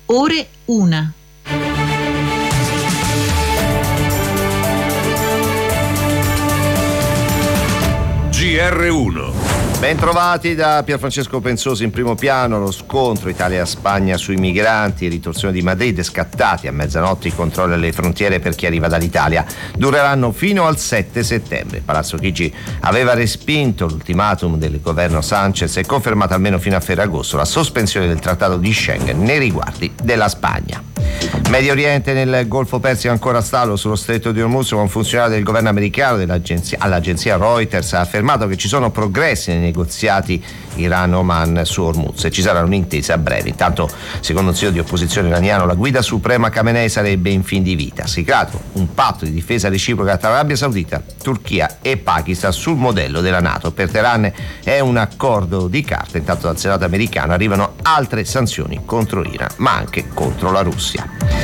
ore 1. GR1. Bentrovati da Pierfrancesco Pensosi. In primo piano lo scontro Italia-Spagna sui migranti, ritorsione di Madrid, scattati a mezzanotte i controlli alle frontiere per chi arriva dall'Italia. Dureranno fino al 7 settembre. Palazzo Chigi aveva respinto l'ultimatum del governo Sanchez e confermato almeno fino a Ferragosto la sospensione del trattato di Schengen nei riguardi della Spagna. Medio Oriente, nel Golfo Persico ancora stallo sullo stretto di Hormuz. Un funzionario del governo americano all'agenzia Reuters ha affermato che ci sono progressi nei negoziati Iran-Oman su Hormuz e ci sarà un'intesa a breve. Intanto, secondo un sito di opposizione iraniano, la guida suprema Khamenei sarebbe in fin di vita. Si crea un patto di difesa reciproca tra Arabia Saudita, Turchia e Pakistan sul modello della NATO. Per Teheran è un accordo di carta. Intanto dal Senato americano arrivano altre sanzioni contro Iran, ma anche contro la Russia.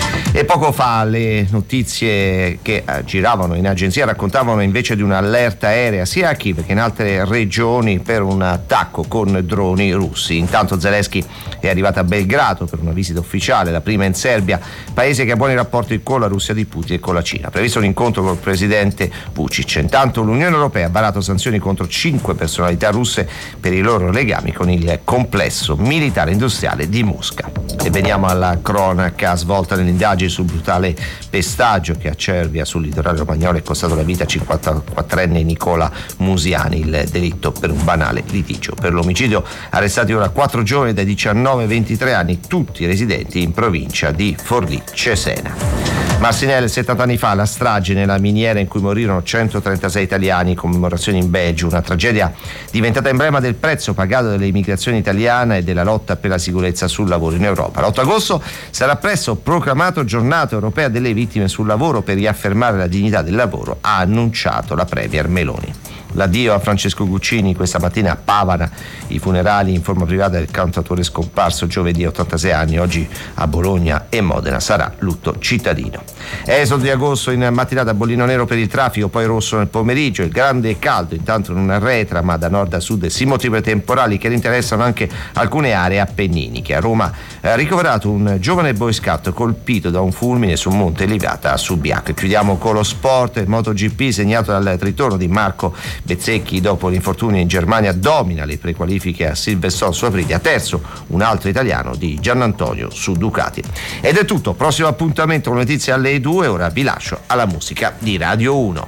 E poco fa le notizie che giravano in agenzia raccontavano invece di un'allerta aerea sia a Kiev che in altre regioni per un attacco con droni russi. Intanto Zelensky è arrivato a Belgrado per una visita ufficiale, la prima in Serbia, paese che ha buoni rapporti con la Russia di Putin e con la Cina. Previsto un incontro col presidente Vučić. Intanto l'Unione Europea ha varato sanzioni contro 5 personalità russe per i loro legami con il complesso militare industriale di Mosca. E veniamo alla cronaca svolta nell'indagine sul brutale pestaggio che a Cervia, sul litorale romagnolo, è costato la vita a 54enne Nicola Musiani. Il delitto per un banale litigio. Per l'omicidio arrestati ora 4 giovani dai 19 ai 23 anni, tutti residenti in provincia di Forlì-Cesena. Marcinelle, 70 anni fa, la strage nella miniera in cui morirono 136 italiani, commemorazione in Belgio, una tragedia diventata emblema del prezzo pagato dall'immigrazione italiana e della lotta per la sicurezza sul lavoro in Europa. L'8 agosto sarà presto proclamato Giornata Europea delle Vittime sul Lavoro per riaffermare la dignità del lavoro, ha annunciato la premier Meloni. L'addio a Francesco Guccini questa mattina a Pavana, i funerali in forma privata del cantautore scomparso giovedì, 86 anni, oggi a Bologna e Modena sarà lutto cittadino. Esodo di agosto in mattinata, bollino nero per il traffico, poi rosso nel pomeriggio, il grande caldo intanto non arretra, ma da nord a sud si motivi temporali che interessano anche alcune aree appenniniche. A Roma ha ricoverato un giovane boy scout colpito da un fulmine su Monte Livata a Subiaco. Chiudiamo con lo sport, il MotoGP segnato dal ritorno di Marco Bezzecchi dopo l'infortunio in Germania, domina le prequalifiche a Silverstone su Aprilia, terzo un altro italiano di Giannantonio su Ducati. Ed è tutto, prossimo appuntamento con notizie alle 2, ora vi lascio alla musica di Radio 1.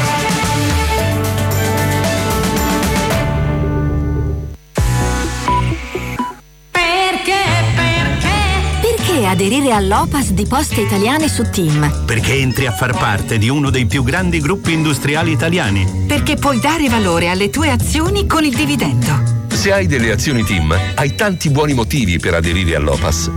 Aderire all'Opas di Poste Italiane su TIM. Perché entri a far parte di uno dei più grandi gruppi industriali italiani. Perché puoi dare valore alle tue azioni con il dividendo. Se hai delle azioni TIM, hai tanti buoni motivi per aderire all'Opas.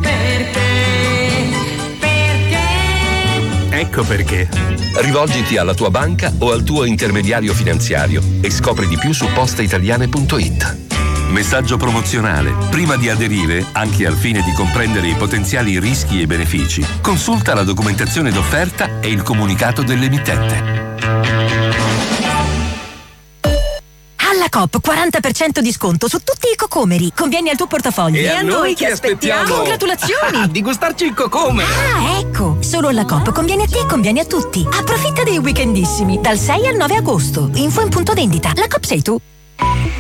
Ecco perché. Rivolgiti alla tua banca o al tuo intermediario finanziario e scopri di più su posteitaliane.it. Messaggio promozionale. Prima di aderire, anche al fine di comprendere i potenziali rischi e benefici, consulta la documentazione d'offerta e il comunicato dell'emittente. Alla Coop 40% di sconto su tutti i cocomeri. Conviene al tuo portafoglio. E a noi che aspettiamo? Congratulazioni! Di gustarci il cocome! Ah, ecco! Solo alla Coop conviene a te e conviene a tutti. Approfitta dei weekendissimi dal 6 al 9 agosto. Info in punto vendita. La Coop sei tu.